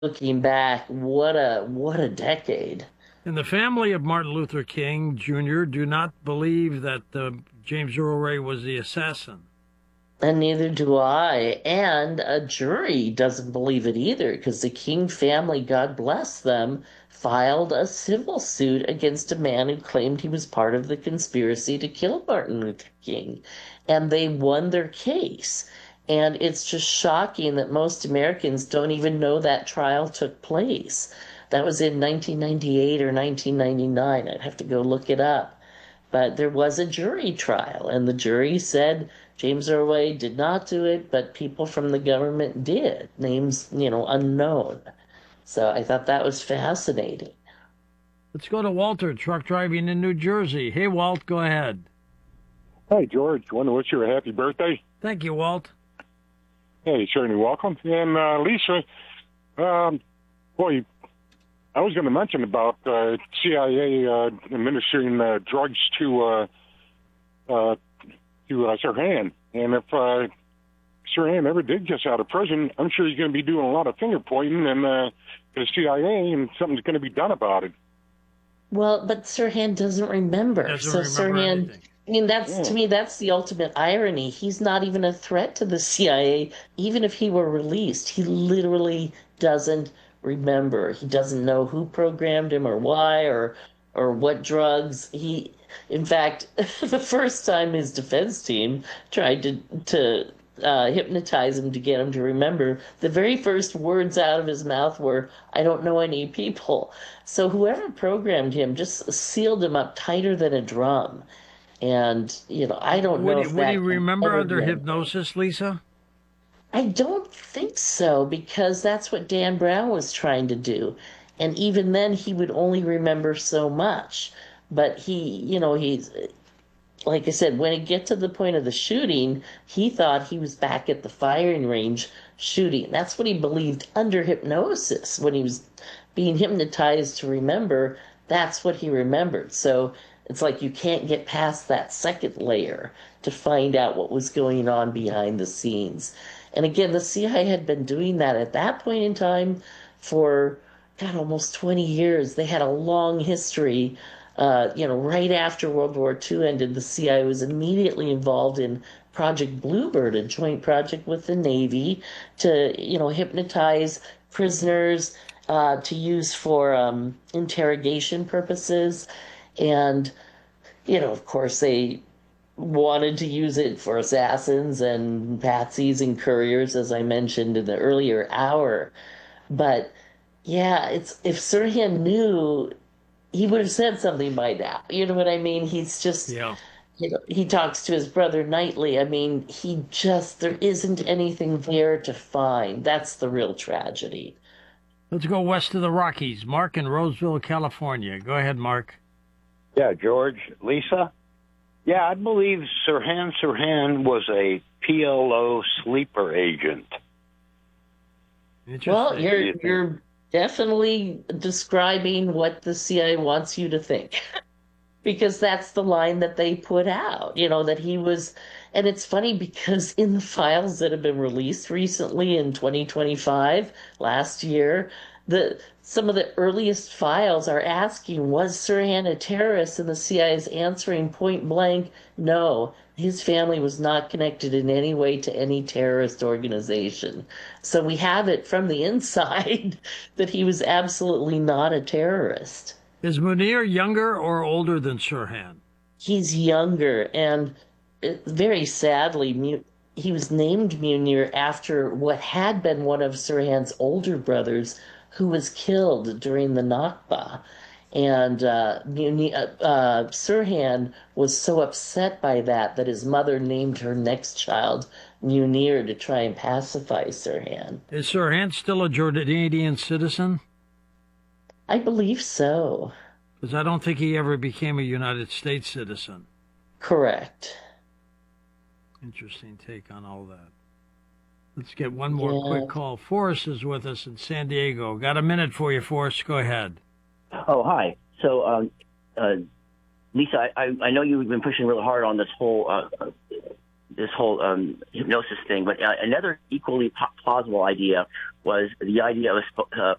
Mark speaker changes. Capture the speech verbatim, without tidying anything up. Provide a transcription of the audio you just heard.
Speaker 1: looking back, what a what a decade.
Speaker 2: And the family of Martin Luther King Junior do not believe that uh, James Earl Ray was the assassin.
Speaker 1: And neither do I. And a jury doesn't believe it either, because the King family, God bless them, filed a civil suit against a man who claimed he was part of the conspiracy to kill Martin Luther King. And they won their case. And it's just shocking that most Americans don't even know that trial took place. That was in nineteen ninety-eight or nineteen ninety-nine. I'd have to go look it up. But there was a jury trial, and the jury said James Earl Ray did not do it, but people from the government did, names, you know, unknown. So I thought that was fascinating.
Speaker 2: Let's go to Walter, truck driving in New Jersey. Hey, Walt, go ahead.
Speaker 3: Hey, George. Want to wish you a happy birthday?
Speaker 2: Thank you, Walt.
Speaker 3: Hey, you're certainly welcome. And uh, Lisa, um, boy, I was going to mention about uh, C I A uh, administering uh, drugs to uh, uh, to uh, Sirhan, and if uh, Sirhan ever did get out of prison, I'm sure he's going to be doing a lot of finger pointing and uh, to the C I A, and something's going to be done about it.
Speaker 1: Well, but Sirhan doesn't remember.
Speaker 2: Doesn't
Speaker 1: so
Speaker 2: remember
Speaker 1: Sirhan,
Speaker 2: anything.
Speaker 1: I mean, that's
Speaker 3: Yeah.
Speaker 1: to me, that's the ultimate irony. He's not even a threat to the C I A. Even if he were released, he literally doesn't remember. He doesn't know who programmed him or why or or what drugs. He, in fact, the first time his defense team tried to to uh, hypnotize him to get him to remember, the very first words out of his mouth were, "I don't know any people." So whoever programmed him just sealed him up tighter than a drum. And, you know, I don't
Speaker 2: Would
Speaker 1: know
Speaker 2: he,
Speaker 1: if
Speaker 2: would
Speaker 1: that
Speaker 2: he
Speaker 1: can
Speaker 2: remember
Speaker 1: ever
Speaker 2: under
Speaker 1: be-
Speaker 2: hypnosis, Lisa?
Speaker 1: I don't think so, because that's what Dan Brown was trying to do. And even then, he would only remember so much. But he, you know, he's, like I said, when it get to the point of the shooting, he thought he was back at the firing range shooting. That's what he believed under hypnosis. When he was being hypnotized to remember, that's what he remembered. So it's like you can't get past that second layer to find out what was going on behind the scenes. And again, the C I A had been doing that at that point in time for, God, almost twenty years. They had a long history. Uh, you know, right after World War Two ended, the C I A was immediately involved in Project Bluebird, a joint project with the Navy to, you know, hypnotize prisoners uh, to use for um, interrogation purposes. And, you know, of course, they wanted to use it for assassins and patsies and couriers, as I mentioned in the earlier hour. But yeah, it's if Sirhan knew, he would have said something by now. You know what I mean? He's just,
Speaker 2: Yeah.
Speaker 1: you know, he talks to his brother nightly. I mean, he just, there isn't anything there to find. That's the real tragedy.
Speaker 2: Let's go west of the Rockies. Mark in Roseville, California. Go ahead, Mark.
Speaker 4: Yeah, George, Lisa. Yeah, I believe Sirhan Sirhan was a P L O sleeper agent.
Speaker 2: Interesting.
Speaker 1: Well, you're
Speaker 4: you think?
Speaker 1: you're definitely describing what the C I A wants you to think. Because that's the line that they put out, you know, that he was. And it's funny because in the files that have been released recently in twenty twenty-five, last year, the some of the earliest files are asking, was Sirhan a terrorist? And the C I A is answering point blank, no. His family was not connected in any way to any terrorist organization. So we have it from the inside that he was absolutely not a terrorist.
Speaker 2: Is Munir younger or older than Sirhan?
Speaker 1: He's younger, and uh, very sadly, Mu- he was named Munir after what had been one of Sirhan's older brothers who was killed during the Nakba. And uh, Munir, uh, uh, Sirhan was so upset by that that his mother named her next child Munir to try and pacify Sirhan.
Speaker 2: Is Sirhan still a Jordanian citizen?
Speaker 1: I believe so.
Speaker 2: Because I don't think he ever became a United States citizen.
Speaker 1: Correct.
Speaker 2: Interesting take on all that. Let's get one more
Speaker 1: Yeah.
Speaker 2: quick call. Forrest is with us in San Diego. Got a minute for you, Forrest. Go ahead.
Speaker 5: Oh, hi. So, um, uh, Lisa, I, I know you've been pushing really hard on this whole uh, this whole um, hypnosis thing. But uh, another equally plausible idea was the idea of a, uh,